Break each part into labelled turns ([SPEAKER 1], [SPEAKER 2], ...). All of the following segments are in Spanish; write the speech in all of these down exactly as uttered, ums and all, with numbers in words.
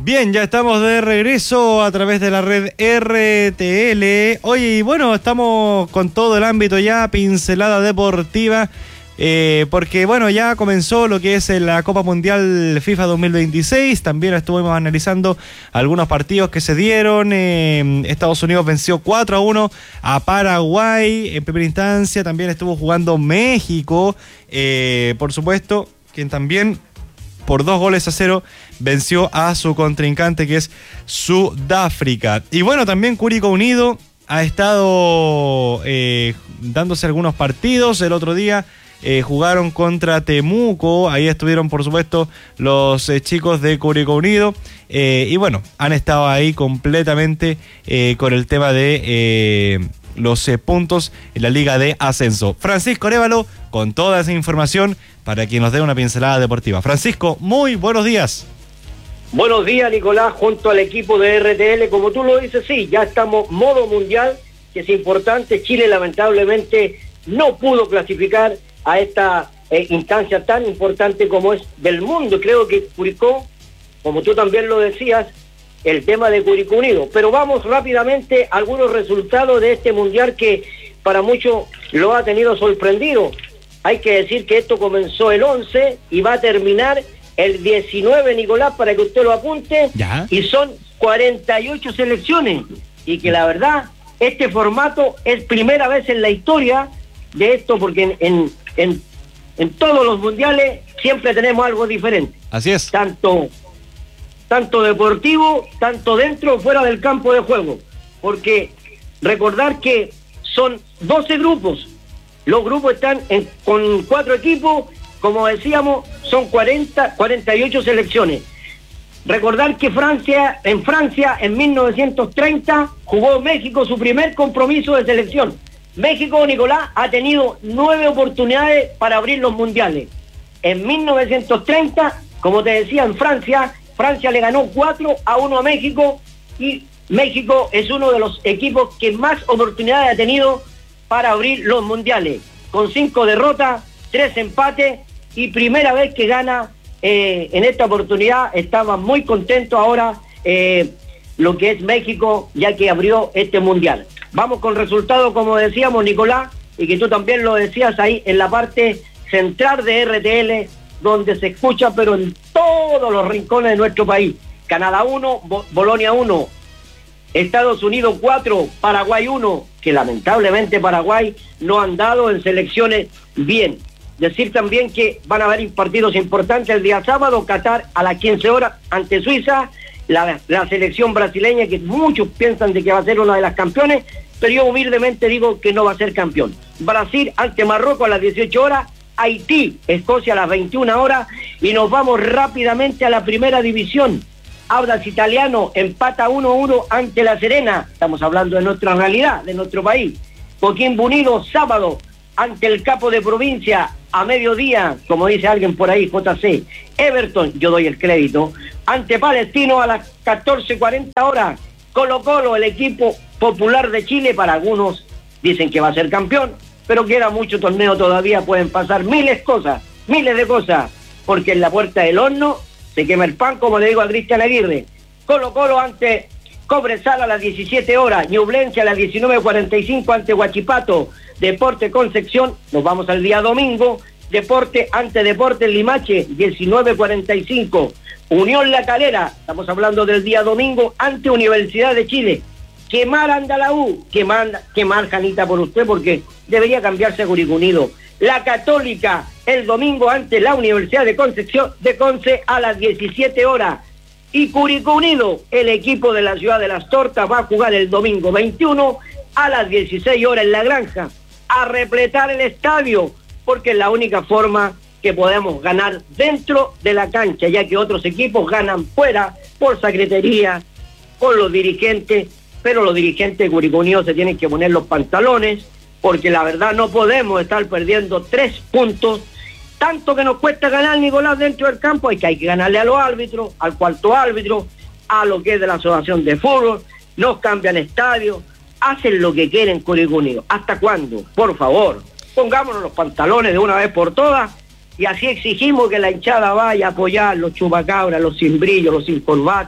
[SPEAKER 1] Bien, ya estamos de regreso a través de la red R T L. Oye, y bueno, estamos con todo el ámbito ya, pincelada deportiva, eh, porque bueno, ya comenzó lo que es la Copa Mundial FIFA dos mil veintiséis. También estuvimos analizando algunos partidos que se dieron. Eh, Estados Unidos venció cuatro a uno a Paraguay en primera instancia. También estuvo jugando México, eh, por supuesto, quien también por dos goles a cero venció a su contrincante, que es Sudáfrica. Y bueno, también Curicó Unido ha estado eh, dándose algunos partidos. El otro día eh, jugaron contra Temuco, ahí estuvieron por supuesto los eh, chicos de Curicó Unido, eh, y bueno, han estado ahí completamente eh, con el tema de eh, los eh, puntos en la Liga de Ascenso. Francisco Arévalo con toda esa información para quien nos dé una pincelada deportiva. Francisco, muy buenos días.
[SPEAKER 2] Buenos días, Nicolás, junto al equipo de R T L. Como tú lo dices, sí, ya estamos modo mundial, que es importante. Chile lamentablemente no pudo clasificar a esta eh, instancia tan importante como es del mundo. Creo que Curicó, como tú también lo decías, el tema de Curicó Unido. Pero vamos rápidamente a algunos resultados de este mundial que para muchos lo ha tenido sorprendido. Hay que decir que esto comenzó el once y va a terminar el diecinueve, Nicolás, para que usted lo apunte.
[SPEAKER 1] ¿Ya?
[SPEAKER 2] Y son cuarenta y ocho selecciones. Y que la verdad, este formato es primera vez en la historia de esto, porque en, en, en, en todos los mundiales siempre tenemos algo diferente.
[SPEAKER 1] Así es.
[SPEAKER 2] Tanto, tanto deportivo, tanto dentro o fuera del campo de juego. Porque recordar que son doce grupos. Los grupos están en, con cuatro equipos, como decíamos, son cuarenta, cuarenta y ocho selecciones. Recordar que Francia, en Francia, en mil novecientos treinta, jugó México su primer compromiso de selección. México, Nicolás, ha tenido nueve oportunidades para abrir los mundiales. En mil novecientos treinta, como te decía, en Francia, Francia le ganó cuatro a uno a México, y México es uno de los equipos que más oportunidades ha tenido para abrir los mundiales, con cinco derrotas, tres empates, y primera vez que gana eh, en esta oportunidad. Estaba muy contento ahora eh, lo que es México, ya que abrió este mundial. Vamos con resultados, como decíamos, Nicolás, y que tú también lo decías ahí en la parte central de R T L, donde se escucha, pero en todos los rincones de nuestro país. Canadá uno, Bo- Bolonia uno, Estados Unidos cuatro, Paraguay uno, que lamentablemente Paraguay no han dado en selecciones bien. Decir también que van a haber partidos importantes el día sábado, Qatar a las quince horas ante Suiza, la, la selección brasileña, que muchos piensan de que va a ser una de las campeones, pero yo humildemente digo que no va a ser campeón. Brasil ante Marruecos a las dieciocho horas, Haití, Escocia a las veintiuna horas, y nos vamos rápidamente a la primera división. Audax Italiano empata uno a uno ante La Serena. Estamos hablando de nuestra realidad, de nuestro país. Coquimbo Unido, sábado, ante el Capo de Provincia, a mediodía, como dice alguien por ahí, J C. Everton, yo doy el crédito, ante Palestino a las catorce cuarenta horas. Colo Colo, el equipo popular de Chile, para algunos dicen que va a ser campeón, pero queda mucho torneo todavía, pueden pasar miles de cosas, miles de cosas, porque en la puerta del horno se quema el pan, como le digo a Cristian Aguirre. Colo Colo ante Cobresal a las diecisiete horas, Ñublense a las diecinueve cuarenta y cinco ante Huachipato, Deporte Concepción, nos vamos al día domingo, Deporte ante Deporte Limache, diecinueve cuarenta y cinco, Unión La Calera, estamos hablando del día domingo, ante Universidad de Chile. Quemar anda la U, quemar, quemar Janita por usted, porque debería cambiarse a Curicó Unido. La Católica, el domingo ante la Universidad de Concepción, de Conce a las diecisiete horas. Y Curicó Unido, el equipo de la ciudad de Las Tortas, va a jugar el domingo veintiuno a las dieciséis horas en La Granja, a repletar el estadio, porque es la única forma que podemos ganar dentro de la cancha, ya que otros equipos ganan fuera por secretaría, por los dirigentes, pero los dirigentes de Curicó Unido se tienen que poner los pantalones, porque la verdad no podemos estar perdiendo tres puntos, tanto que nos cuesta ganar, Nicolás, dentro del campo. Hay que, hay que ganarle a los árbitros, al cuarto árbitro, a lo que es de la asociación de fútbol, nos cambian estadios, hacen lo que quieren Curicó Unido. ¿Hasta cuándo? Por favor, pongámonos los pantalones de una vez por todas, y así exigimos que la hinchada vaya a apoyar los chupacabras, los sin brillo, los sin corbata,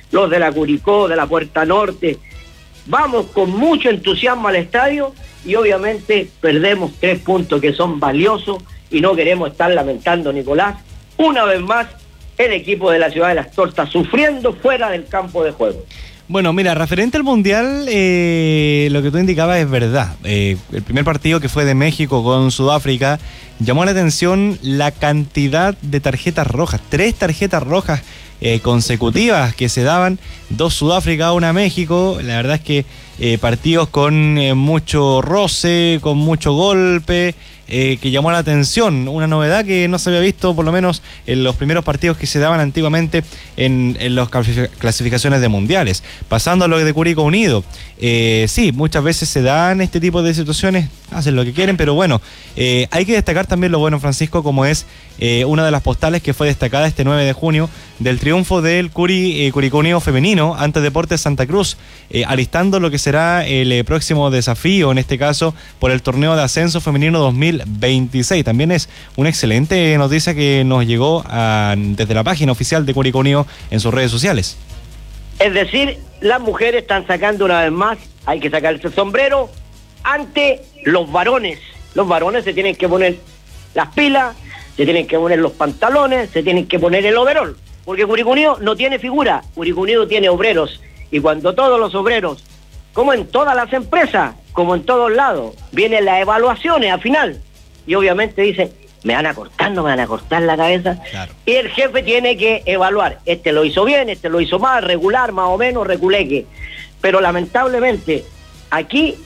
[SPEAKER 2] los de la Curicó, de la Puerta Norte. Vamos con mucho entusiasmo al estadio y obviamente perdemos tres puntos que son valiosos y no queremos estar lamentando, Nicolás, una vez más el equipo de la Ciudad de las Tortas sufriendo fuera del campo de juego.
[SPEAKER 1] Bueno, mira, referente al Mundial, eh, lo que tú indicabas es verdad. Eh, el primer partido, que fue de México con Sudáfrica, llamó la atención la cantidad de tarjetas rojas. Tres tarjetas rojas eh, consecutivas que se daban, dos Sudáfrica, una México. La verdad es que eh, partidos con eh, mucho roce, con mucho golpe, eh, que llamó la atención. Una novedad que no se había visto, por lo menos en los primeros partidos que se daban antiguamente en, en las clasificaciones de mundiales. Pasando a lo de Curicó Unido, eh, sí, muchas veces se dan este tipo de situaciones, hacen lo que quieren, pero bueno, eh, hay que destacar también lo bueno, Francisco, como es eh, una de las postales que fue destacada este nueve de junio del triunfo del Curi, eh, Curicó Unido femenino ante Deportes Santa Cruz, eh, alistando lo que será el eh, próximo desafío, en este caso por el torneo de ascenso femenino dos mil veintiséis. También es una excelente noticia que nos llegó a, desde la página oficial de Curicó Unido en sus redes sociales.
[SPEAKER 2] Es decir, las mujeres están sacando una vez más, hay que sacarse el sombrero ante los varones. Los varones se tienen que poner las pilas, se tienen que poner los pantalones, se tienen que poner el overol, porque Curicó Unido no tiene figura, Curicó Unido tiene obreros, y cuando todos los obreros, como en todas las empresas, como en todos lados, vienen las evaluaciones al final, y obviamente dicen, me van a cortar, no me van a cortar la cabeza, claro. Y el jefe tiene que evaluar, este lo hizo bien, este lo hizo mal, regular, más o menos, reculeque, pero lamentablemente aquí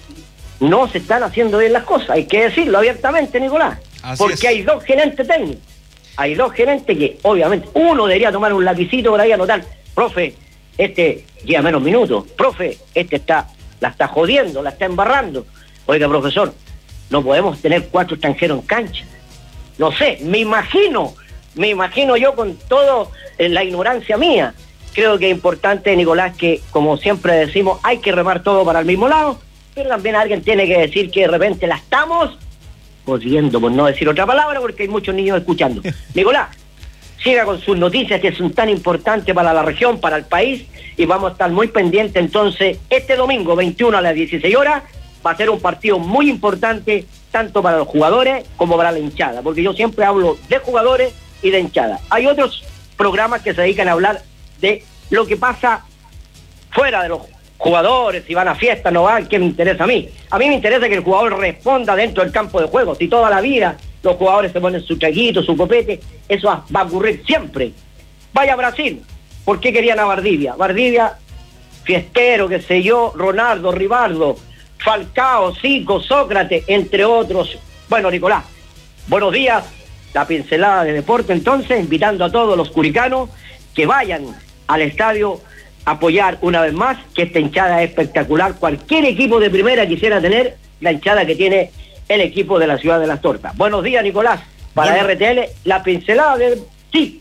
[SPEAKER 2] no se están haciendo bien las cosas, hay que decirlo abiertamente, Nicolás, así porque es. Hay dos gerentes técnicos, hay dos gerentes que obviamente, uno debería tomar un lapicito por ahí, anotar, profe, este lleva menos minutos, profe, este está, la está jodiendo, la está embarrando, oiga profesor, no podemos tener cuatro extranjeros en cancha. No sé, me imagino, me imagino yo con todo en la ignorancia mía. Creo que es importante, Nicolás, que como siempre decimos, hay que remar todo para el mismo lado, pero también alguien tiene que decir que de repente la estamos jodiendo, por no decir otra palabra, porque hay muchos niños escuchando. Nicolás, siga con sus noticias que son tan importantes para la región, para el país, y vamos a estar muy pendientes entonces, este domingo veintiuno a las dieciséis horas, va a ser un partido muy importante tanto para los jugadores como para la hinchada, porque yo siempre hablo de jugadores y de hinchada. Hay otros programas que se dedican a hablar de lo que pasa fuera de los jugadores, si van a fiesta, no van, ¿qué me interesa a mí? A mí me interesa que el jugador responda dentro del campo de juego. Si toda la vida los jugadores se ponen su traguito, su copete, eso va a ocurrir siempre. Vaya a Brasil, ¿por qué querían a Valdivia? Valdivia, fiestero, qué sé yo, Ronaldo, Rivaldo, Falcao, Zico, Sócrates, entre otros. Bueno, Nicolás, buenos días, la pincelada de deporte entonces, invitando a todos los curicanos que vayan al estadio a apoyar una vez más, que esta hinchada es espectacular. Cualquier equipo de primera quisiera tener la hinchada que tiene el equipo de la Ciudad de las Tortas. Buenos días, Nicolás, para bueno. R T L, la pincelada de... Sí.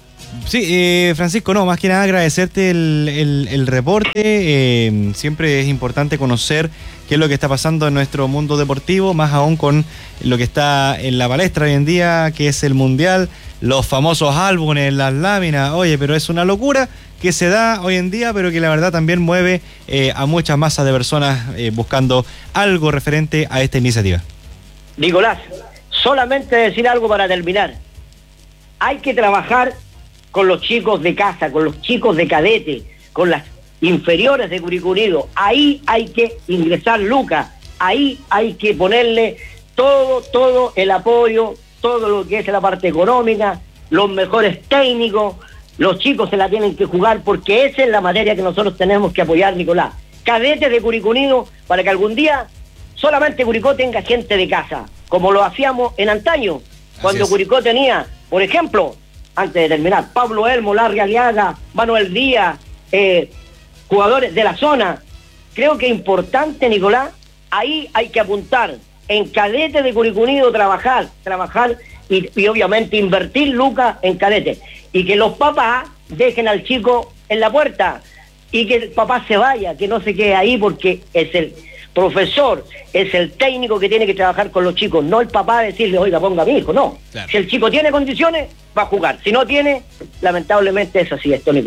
[SPEAKER 1] Sí, eh, Francisco, no, más que nada agradecerte el, el, el reporte. Eh, siempre es importante conocer qué es lo que está pasando en nuestro mundo deportivo, más aún con lo que está en la palestra hoy en día, que es el Mundial, los famosos álbumes, las láminas. Oye, pero es una locura que se da hoy en día, pero que la verdad también mueve eh, a muchas masas de personas eh, buscando algo referente a esta iniciativa.
[SPEAKER 2] Nicolás, solamente decir algo para terminar. Hay que trabajar con los chicos de casa, con los chicos de cadete, con las inferiores de Curicó Unido. Ahí hay que ingresar lucas, ahí hay que ponerle todo, todo el apoyo, todo lo que es la parte económica, los mejores técnicos, los chicos se la tienen que jugar porque esa es la materia que nosotros tenemos que apoyar, Nicolás. Cadetes de Curicó Unido para que algún día solamente Curicó tenga gente de casa, como lo hacíamos en antaño, cuando Curicó tenía, por ejemplo, antes de terminar, Pablo Elmo, Larry Aliaga, Manuel Díaz, eh, jugadores de la zona. Creo que es importante, Nicolás, ahí hay que apuntar, en cadete de Curicó Unido trabajar, trabajar y, y obviamente invertir lucas en cadete. Y que los papás dejen al chico en la puerta y que el papá se vaya, que no se quede ahí porque es el profesor, es el técnico que tiene que trabajar con los chicos, no el papá decirle, oiga, ponga a mi hijo, no. Claro. Si el chico tiene condiciones, va a jugar. Si no tiene, lamentablemente es así esto, Nicolás.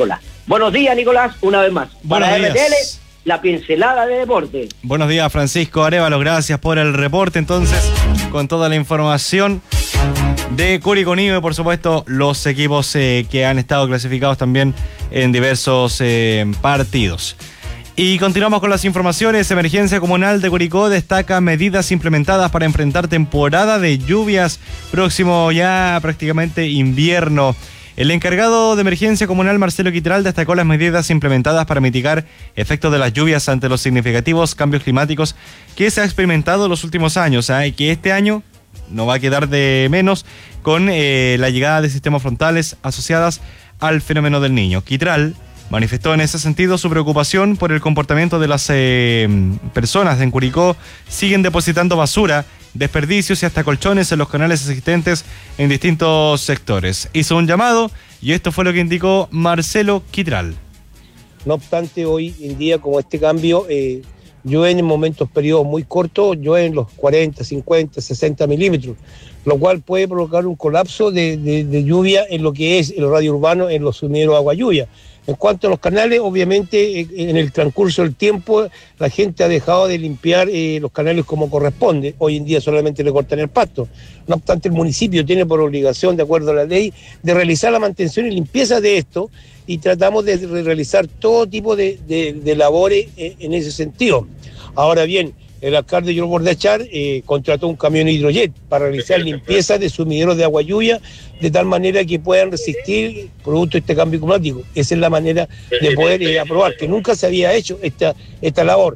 [SPEAKER 2] Buenos días, Nicolás, una vez más.
[SPEAKER 1] Buenos
[SPEAKER 2] Para
[SPEAKER 1] días.
[SPEAKER 2] R T L, la pincelada de deporte.
[SPEAKER 1] Buenos días, Francisco Arévalo, gracias por el reporte entonces, con toda la información de Curicó Unido y por supuesto los equipos eh, que han estado clasificados también en diversos eh, partidos. Y continuamos con las informaciones. Emergencia Comunal de Curicó destaca medidas implementadas para enfrentar temporada de lluvias próximo ya prácticamente invierno. El encargado de Emergencia Comunal, Marcelo Quitral, destacó las medidas implementadas para mitigar efectos de las lluvias ante los significativos cambios climáticos que se ha experimentado en los últimos años, ¿eh? y que este año no va a quedar de menos con eh, la llegada de sistemas frontales asociadas al fenómeno del Niño. Quitral manifestó en ese sentido su preocupación por el comportamiento de las eh, personas en Curicó. Siguen depositando basura, desperdicios y hasta colchones en los canales existentes en distintos sectores. Hizo un llamado y esto fue lo que indicó Marcelo Quitral.
[SPEAKER 3] No obstante, hoy en día, como este cambio, eh, llueven en momentos, periodos muy cortos, llueven los cuarenta, cincuenta, sesenta milímetros, lo cual puede provocar un colapso de, de, de lluvia en lo que es el radio urbano, en los sumideros de agua lluvia. En cuanto a los canales, obviamente en el transcurso del tiempo la gente ha dejado de limpiar eh, los canales como corresponde. Hoy en día solamente le cortan el pasto. No obstante, el municipio tiene por obligación, de acuerdo a la ley, de realizar la mantención y limpieza de esto, y tratamos de realizar todo tipo de, de, de labores en, en ese sentido. Ahora bien, el alcalde Joel Bordachar eh, contrató un camión hidrojet para realizar limpieza de sumideros de agua lluvia, de tal manera que puedan resistir producto de este cambio climático. Esa es la manera de poder eh, aprobar, que nunca se había hecho esta, esta labor.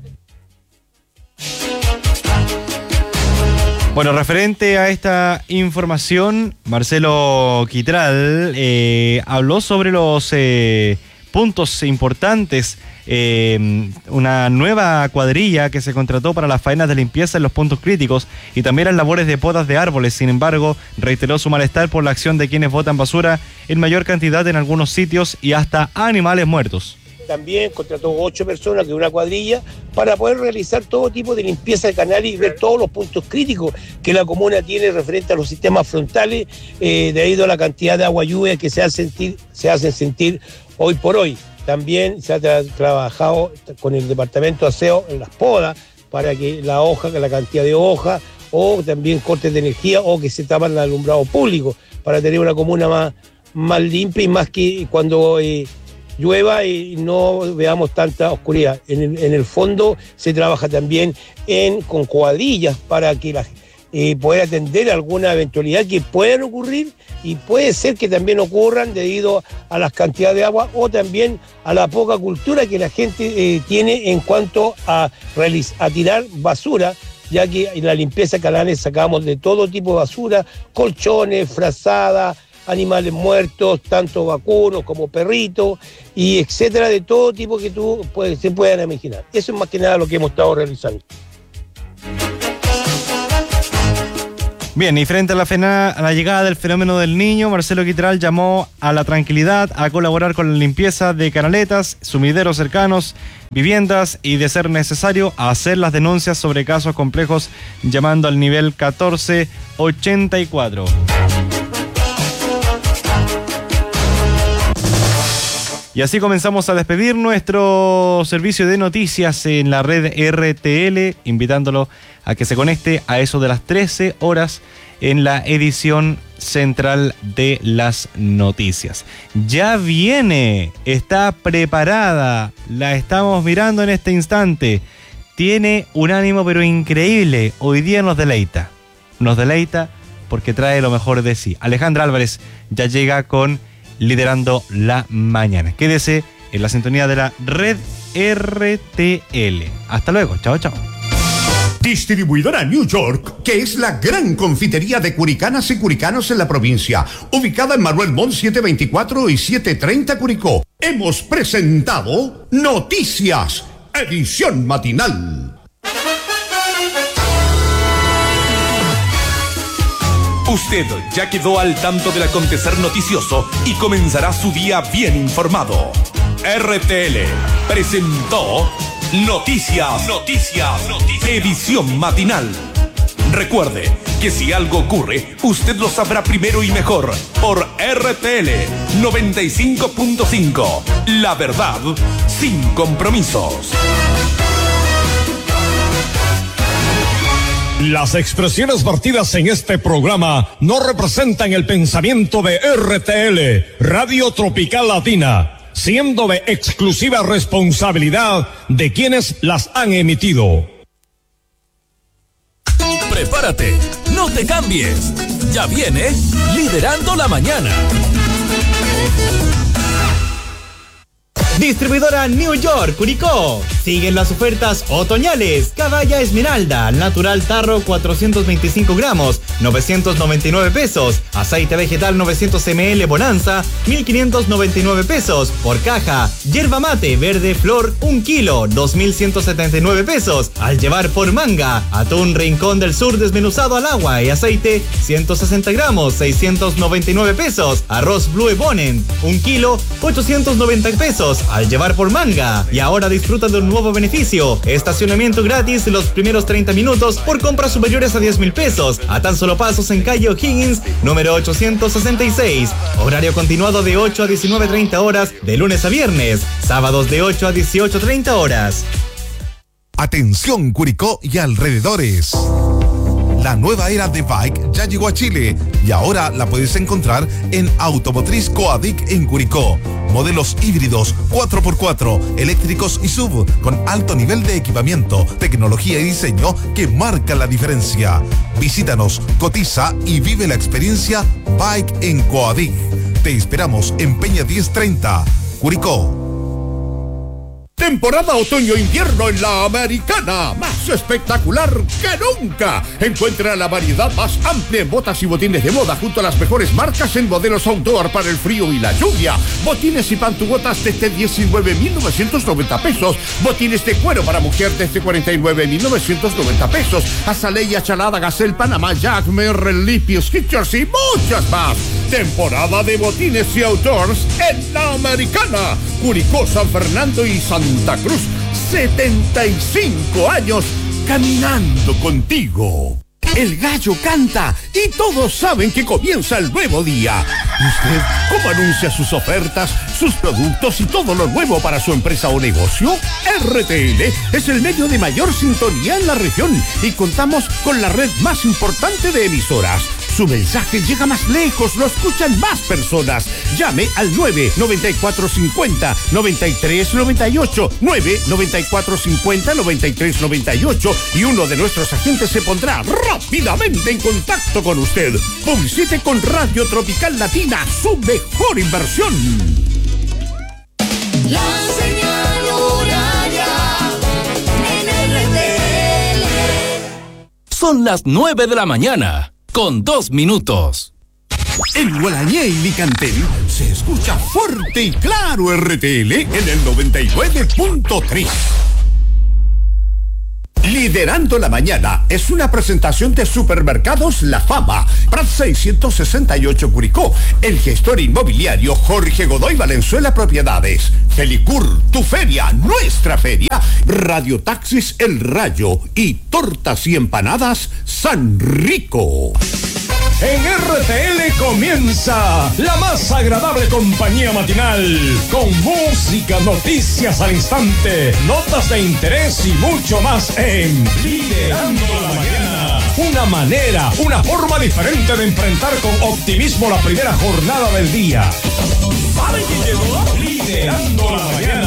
[SPEAKER 1] Bueno, referente a esta información, Marcelo Quitral eh, habló sobre los eh, puntos importantes. Eh, una nueva cuadrilla que se contrató para las faenas de limpieza en los puntos críticos y también las labores de podas de árboles. Sin embargo, reiteró su malestar por la acción de quienes botan basura en mayor cantidad en algunos sitios y hasta animales muertos.
[SPEAKER 3] También contrató ocho personas de una cuadrilla para poder realizar todo tipo de limpieza de canales y ver todos los puntos críticos que la comuna tiene referente a los sistemas frontales, eh, debido a la cantidad de agua lluvia que se hacen sentir, se hacen sentir hoy por hoy. También se ha tra- trabajado con el departamento de aseo en las podas para que la hoja, que la cantidad de hojas, o también cortes de energía, o que se tapan el alumbrado público para tener una comuna más, más limpia y más que cuando eh, llueva y eh, no veamos tanta oscuridad. En el, en el fondo se trabaja también en, con cuadrillas para que la eh, poder atender alguna eventualidad que puedan ocurrir, y puede ser que también ocurran debido a las cantidades de agua o también a la poca cultura que la gente eh, tiene en cuanto a, realiz- a tirar basura, ya que en la limpieza de canales sacamos de todo tipo de basura, colchones, frazadas, animales muertos, tanto vacunos como perritos, y etcétera, de todo tipo que tú puedes, se puedan imaginar. Eso es más que nada lo que hemos estado realizando.
[SPEAKER 1] Bien, y frente a la, fena, a la llegada del fenómeno del Niño, Marcelo Quitral llamó a la tranquilidad, a colaborar con la limpieza de canaletas, sumideros cercanos, viviendas y, de ser necesario, a hacer las denuncias sobre casos complejos llamando al nivel catorce ochenta y cuatro. Y así comenzamos a despedir nuestro servicio de noticias en la red R T L, invitándolo a que se conecte a eso de las trece horas en la edición central de las noticias. Ya viene, está preparada, la estamos mirando en este instante. Tiene un ánimo pero increíble, hoy día nos deleita. Nos deleita porque trae lo mejor de sí. Alejandra Álvarez ya llega con Liderando la Mañana. Quédese en la sintonía de la red R T L. Hasta luego, chao, chao.
[SPEAKER 4] Distribuidora New York, que es la gran confitería de curicanas y curicanos en la provincia, ubicada en Manuel Montt setecientos veinticuatro y setecientos treinta Curicó. Hemos presentado Noticias, edición matinal.
[SPEAKER 5] Usted ya quedó al tanto del acontecer noticioso y comenzará su día bien informado. R T L presentó Noticias, Noticias, Noticias, edición matinal. Recuerde que porque si algo ocurre, usted lo sabrá primero y mejor por R T L noventa y cinco punto cinco. La verdad, sin compromisos.
[SPEAKER 6] Las expresiones vertidas en este programa no representan el pensamiento de R T L, Radio Tropical Latina, siendo de exclusiva responsabilidad de quienes las han emitido.
[SPEAKER 7] Prepárate, no te cambies. Ya viene Liderando la Mañana.
[SPEAKER 1] Distribuidora New York, Curicó. Siguen las ofertas otoñales. Caballa Esmeralda, natural tarro cuatrocientos veinticinco gramos, novecientos noventa y nueve pesos. Aceite vegetal novecientos mililitros Bonanza, mil quinientos noventa y nueve pesos por caja. Yerba mate verde flor, un kilo, dos mil ciento setenta y nueve pesos. Al llevar por manga. Atún Rincón del Sur desmenuzado al agua y aceite, ciento sesenta gramos, seiscientos noventa y nueve pesos. Arroz Blue Bonen, un kilo, ochocientos noventa pesos. Al llevar por manga. Y ahora disfruta de un nuevo beneficio: estacionamiento gratis los primeros treinta minutos por compras superiores a diez mil pesos, a tan solo pasos en calle O'Higgins, número ochocientos sesenta y seis. Horario continuado de ocho a diecinueve treinta horas, de lunes a viernes. Sábados de ocho a dieciocho treinta horas.
[SPEAKER 8] Atención Curicó y alrededores. La nueva era de bike ya llegó a Chile y ahora la puedes encontrar en Automotriz Coadic en Curicó. Modelos híbridos cuatro por cuatro, eléctricos y sub, con alto nivel de equipamiento, tecnología y diseño que marca la diferencia. Visítanos, cotiza y vive la experiencia Bike en Coadic. Te esperamos en Peña diez treinta, Curicó.
[SPEAKER 4] Temporada otoño-invierno en la Americana, más espectacular que nunca. Encuentra la variedad más amplia en botas y botines de moda junto a las mejores marcas en modelos outdoor para el frío y la lluvia. Botines y pantubotas desde diecinueve mil novecientos noventa pesos. Botines de cuero para mujer desde cuarenta y nueve mil novecientos noventa pesos. Azalea, Chalada, Gazelle, Panamá, Jack, Merrell, Lippy, Skechers y muchas más. Temporada de botines y outdoors en la Americana. Curicó, San Fernando y Santa Cruz. setenta y cinco años caminando contigo. El gallo canta y todos saben que comienza el nuevo día. ¿Y usted cómo anuncia sus ofertas, sus productos y todo lo nuevo para su empresa o negocio? R T L es el medio de mayor sintonía en la región y contamos con la red más importante de emisoras. Su mensaje llega más lejos, lo escuchan más personas. Llame al nueve noventa y cuatro cincuenta noventa y tres noventa y ocho, nueve noventa y cuatro cincuenta noventa y tres noventa y ocho y uno de nuestros agentes se pondrá rápidamente en contacto con usted. Publicite con Radio Tropical Latina, su mejor inversión.
[SPEAKER 9] La señal horaria en R T L.
[SPEAKER 7] Son las nueve de la mañana. Con dos minutos.
[SPEAKER 4] En Gualañé y Licantel se escucha fuerte y claro R T L en el noventa y nueve punto tres. Liderando la Mañana es una presentación de Supermercados La Fama, Prat seiscientos sesenta y ocho Curicó, el gestor inmobiliario Jorge Godoy Valenzuela Propiedades, Felicur, tu feria, nuestra feria, Radio Taxis El Rayo y Tortas y Empanadas San Rico.
[SPEAKER 6] En R T L comienza la más agradable compañía matinal, con música, noticias al instante, notas de interés y mucho más en Liderando la Mañana. Una manera, una forma diferente de enfrentar con optimismo la primera jornada del día. ¿Saben quién llegó? Liderando la Mañana.